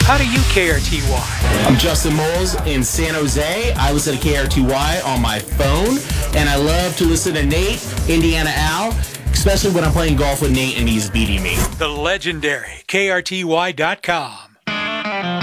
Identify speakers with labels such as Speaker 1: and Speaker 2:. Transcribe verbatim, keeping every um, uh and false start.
Speaker 1: How do you K R T Y?
Speaker 2: I'm Justin Moles in San Jose. I listen to K R T Y on my phone, and I love to listen to Nate, Indiana Al, especially when I'm playing golf with Nate and he's beating me.
Speaker 1: The legendary K R T Y dot com.